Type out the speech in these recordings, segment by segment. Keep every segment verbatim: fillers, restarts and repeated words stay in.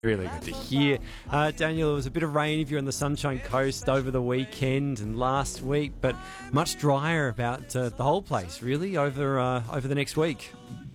Really good to hear. Uh, Daniel, it was a bit of rain if you're on the Sunshine Coast over the weekend and last week, but much drier about uh, the whole place, really, over uh, over the next week.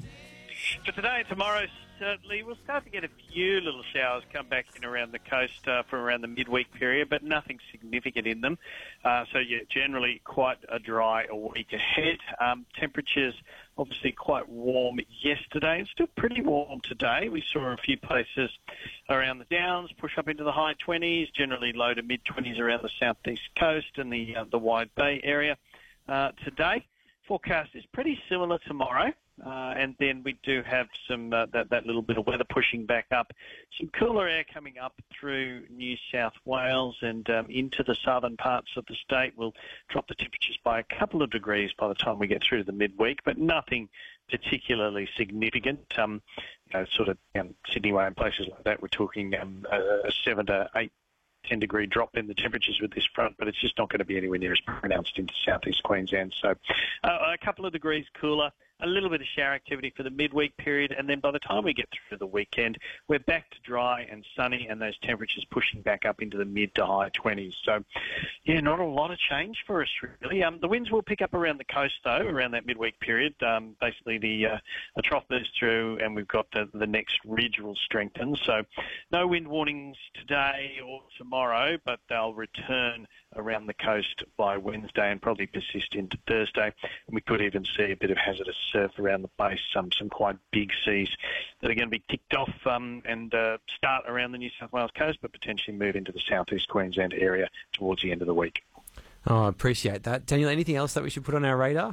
For today and tomorrow, certainly, we'll start to get a few little showers come back in around the coast uh, from around the midweek period, but nothing significant in them. Uh, so, yeah, generally quite a dry week ahead. Um, temperatures obviously quite warm yesterday and still pretty warm today. We saw a few places around the Downs push up into the high twenties, generally low to mid-twenties around the southeast coast and the, uh, the Wide Bay area uh, today. Forecast is pretty similar tomorrow. Uh, and then we do have some uh, that, that little bit of weather pushing back up. Some cooler air coming up through New South Wales and um, into the southern parts of the state. Will drop the temperatures by a couple of degrees by the time we get through to the midweek, but nothing particularly significant. Um, you know, sort of um, Sydney way and places like that, we're talking um, a seven to eight ten degree drop in the temperatures with this front, but it's just not going to be anywhere near as pronounced into southeast Queensland. So uh, a couple of degrees cooler, a little bit of shower activity for the midweek period, and then by the time we get through the weekend, we're back to dry and sunny, and those temperatures pushing back up into the mid to high twenties. So, yeah, not a lot of change for us, really. Um, the winds will pick up around the coast, though, around that midweek period. Um, basically, the uh, a trough moves through, and we've got the, the next ridge will strengthen. So, no wind warnings today or tomorrow, but they'll return around the coast by Wednesday and probably persist into Thursday. And we could even see a bit of hazardous surf around the base, some some quite big seas that are going to be kicked off um, and uh, start around the New South Wales coast, but potentially move into the southeast Queensland area towards the end of the week. Oh, I appreciate that. Daniel, anything else that we should put on our radar?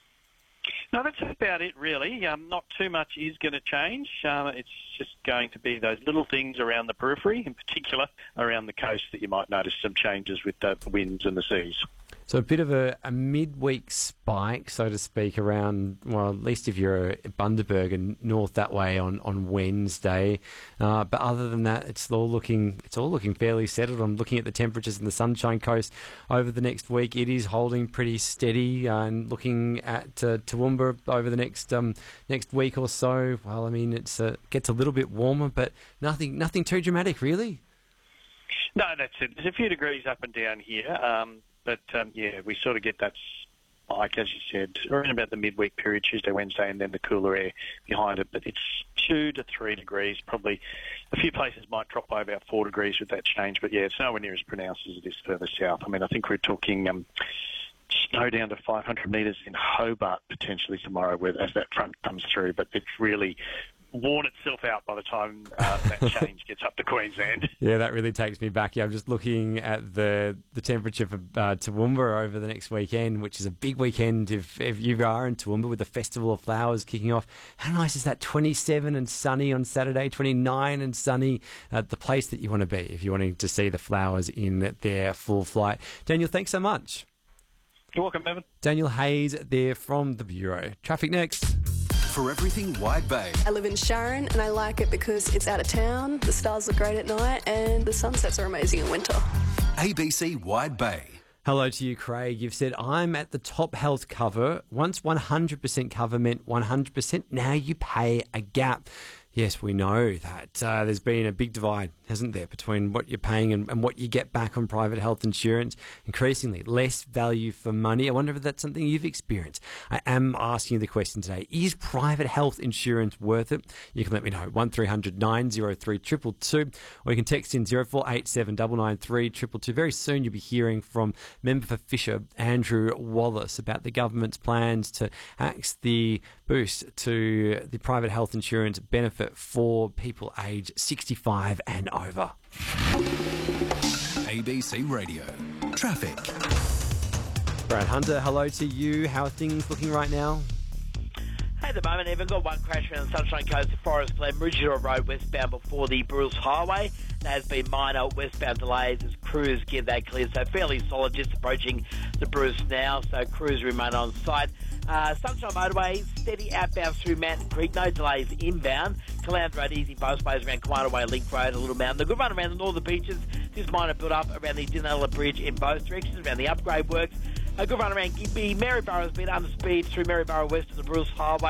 No, that's about it, really. Um, not too much is going to change. Um, it's just going to be those little things around the periphery, in particular around the coast, that you might notice some changes with uh, the winds and the seas. So a bit of a, a midweek spike, so to speak, around, well, at least if you're at Bundaberg and north that way on, on Wednesday. Uh, but other than that, it's all looking it's all looking fairly settled. I'm looking at the temperatures in the Sunshine Coast over the next week. It is holding pretty steady. Uh, and looking at uh, Toowoomba over the next um, next week or so, well, I mean, it's uh, gets a little bit warmer, but nothing nothing too dramatic, really. No, that's it. There's a few degrees up and down here. Um, But, um, yeah, we sort of get that spike, as you said, around about the midweek period, Tuesday, Wednesday, and then the cooler air behind it. But it's two to three degrees. Probably a few places might drop by about four degrees with that change. But, yeah, it's nowhere near as pronounced as it is further south. I mean, I think we're talking um, snow down to five hundred metres in Hobart potentially tomorrow where, as that front comes through. But it's really worn itself out by the time uh, that change gets up to Queensland. Yeah, that really takes me back. Yeah, I'm just looking at the the temperature for uh, Toowoomba over the next weekend, which is a big weekend if, if you are in Toowoomba with the Festival of Flowers kicking off. How nice is that? twenty-seven and sunny on Saturday, twenty-nine and sunny. Uh, the place that you want to be if you're wanting to see the flowers in their full flight. Daniel, thanks so much. You're welcome, Evan. Daniel Hayes there from the Bureau. Traffic next. For everything Wide Bay. I live in Sharon and I like it because it's out of town, the stars look great at night and the sunsets are amazing in winter. A B C Wide Bay. Hello to you, Craig. You've said, I'm at the top health cover. Once one hundred percent cover meant one hundred percent. Now you pay a gap. Yes, we know that uh, there's been a big divide, hasn't there, between what you're paying and, and what you get back on private health insurance. Increasingly, less value for money. I wonder if that's something you've experienced. I am asking you the question today. Is private health insurance worth it? You can let me know. one three hundred nine oh three two two two, or you can text in zero four eight seven nine nine three two two two. Very soon you'll be hearing from member for Fisher, Andrew Wallace, about the government's plans to axe the boost to the private health insurance benefit for people aged sixty-five and over. A B C Radio. Traffic. Brad Hunter, hello to you. How are things looking right now? At the moment, Evan, got one crash around the Sunshine Coast of Forest Glen, Ridgedale Road westbound before the Bruce Highway. There has been minor westbound delays as crews get that cleared, so fairly solid, just approaching the Bruce now, so crews remain on site. Uh, Sunshine Motorway, steady outbound through Mountain Creek, no delays inbound. Caloundra Road, easy both ways around Kiwana Way, Link Road, a little mountain. The good run around the northern beaches, just minor build up around the Dinella Bridge in both directions, around the upgrade works. A good run around Gympie. Maryborough has been under speed through Maryborough West of the Bruce Highway.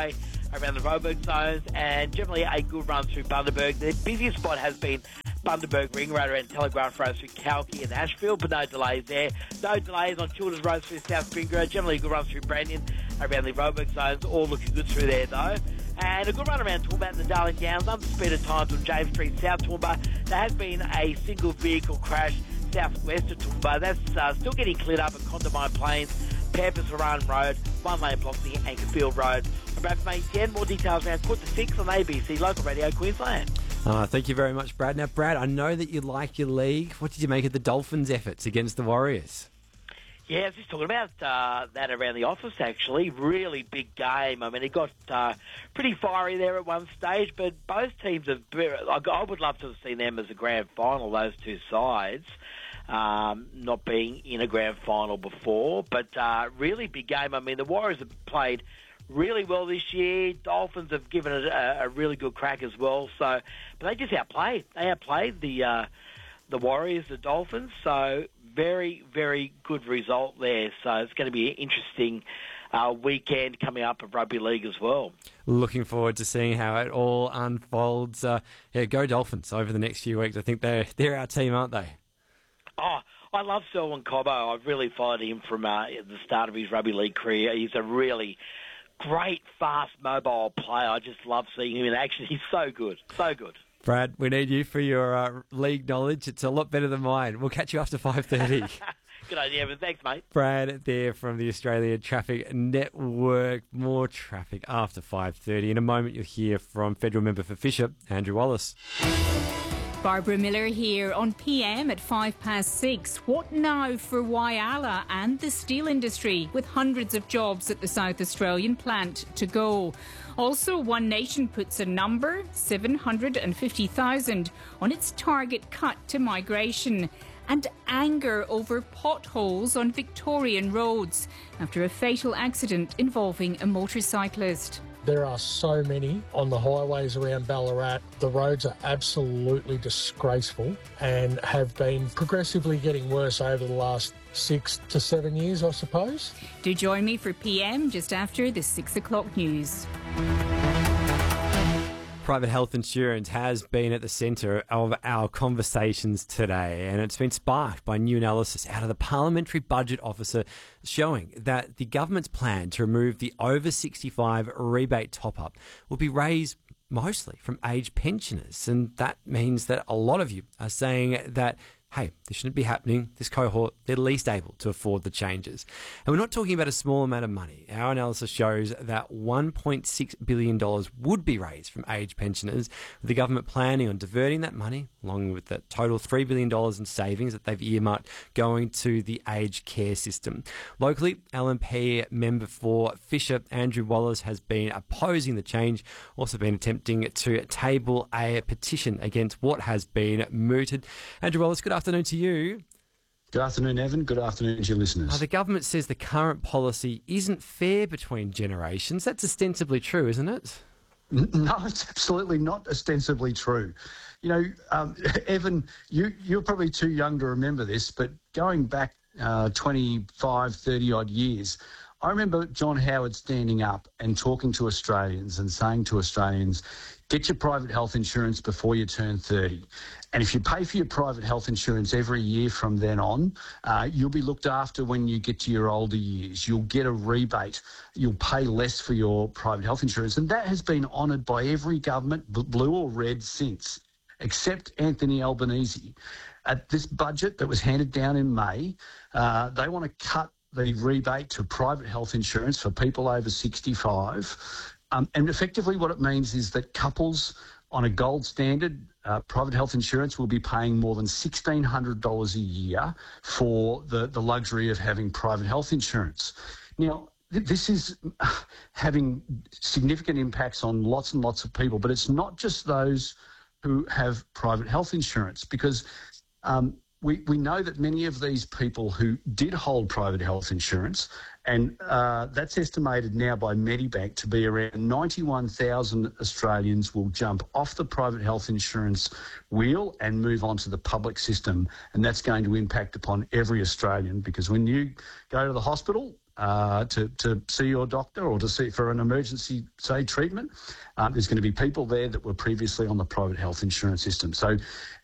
around the Roebuck zones, and generally a good run through Bundaberg. The busiest spot has been Bundaberg Ring Road around Telegraph Road through Kalki and Ashfield, but no delays there. No delays on Childers Road through South Springboro. Generally a good run through Brandon around the Roebuck zones, all looking good through there though. And a good run around Toowoomba and the Darling Downs, under speed at times on James Street, South Toowoomba. There has been a single vehicle crash southwest of Toowoomba. That's uh, still getting cleared up at Condamine Plains, Pampers Haran Road, One Lane Block near Ankerfield Road. I'm Brad from A T N. More details around quarter to six on A B C Local Radio Queensland. Uh, thank you very much, Brad. Now, Brad, I know that you like your league. What did you make of the Dolphins' efforts against the Warriors? Yeah, I was just talking about uh, that around the office, actually. Really big game. I mean, it got uh, pretty fiery there at one stage, but both teams have... Like, I would love to have seen them as a grand final, those two sides, um, not being in a grand final before. But uh, really big game. I mean, the Warriors have played really well this year. Dolphins have given it a, a really good crack as well. So, but they just outplayed. They outplayed the uh, the Warriors, the Dolphins. So very, very good result there. So it's going to be an interesting uh, weekend coming up of rugby league as well. Looking forward to seeing how it all unfolds. Uh, yeah, go Dolphins over the next few weeks. I think they're they're our team, aren't they? Oh, I love Selwyn Cobbo. I've really followed him from uh, the start of his rugby league career. He's a really great, fast, mobile player. I just love seeing him in action. He's so good, so good. Brad, we need you for your uh, league knowledge. It's a lot better than mine. We'll catch you after five thirty. Good idea, but thanks, mate. Brad there from the Australian Traffic Network. More traffic after five thirty. In a moment, you'll hear from Federal Member for Fisher, Andrew Wallace. Barbara Miller here on P M at five past six. What now for Whyalla and the steel industry, with hundreds of jobs at the South Australian plant to go? Also, One Nation puts a number, seven hundred fifty thousand, on its target cut to migration. And anger over potholes on Victorian roads after a fatal accident involving a motorcyclist. There are so many on the highways around Ballarat. The roads are absolutely disgraceful and have been progressively getting worse over the last six to seven years, I suppose. Do join me for P M just after the six o'clock news. Private health insurance has been at the centre of our conversations today, and it's been sparked by new analysis out of the Parliamentary Budget Officer showing that the government's plan to remove the over sixty-five rebate top-up will be raised mostly from age pensioners, and that means that a lot of you are saying that, hey, this shouldn't be happening. This cohort, they're least able to afford the changes. And we're not talking about a small amount of money. Our analysis shows that one point six billion dollars would be raised from age pensioners, with the government planning on diverting that money, along with the total three billion dollars in savings that they've earmarked, going to the aged care system. Locally, L M P member for Fisher, Andrew Wallace, has been opposing the change, also been attempting to table a petition against what has been mooted. Andrew Wallace, good afternoon to you. Good afternoon, Evan. Good afternoon to your listeners. Uh, the government says the current policy isn't fair between generations. That's ostensibly true, isn't it? No, it's absolutely not ostensibly true. You know, um, Evan, you, you're probably too young to remember this, but going back uh, twenty-five, thirty odd years, I remember John Howard standing up and talking to Australians and saying to Australians, get your private health insurance before you turn thirty. And if you pay for your private health insurance every year from then on, uh, you'll be looked after when you get to your older years. You'll get a rebate. You'll pay less for your private health insurance. And that has been honoured by every government, blue or red, since, except Anthony Albanese. At this budget that was handed down in May, uh, they want to cut the rebate to private health insurance for people over sixty-five. Um, and effectively what it means is that couples on a gold standard uh, private health insurance will be paying more than sixteen hundred dollars a year for the, the luxury of having private health insurance. Now, th- this is having significant impacts on lots and lots of people, but it's not just those who have private health insurance, because um, we, we know that many of these people who did hold private health insurance, and uh, that's estimated now by Medibank to be around ninety-one thousand Australians will jump off the private health insurance wheel and move on to the public system. And that's going to impact upon every Australian, because when you go to the hospital, uh, to, to see your doctor or to see for an emergency, say, treatment. Um, there's going to be people there that were previously on the private health insurance system. So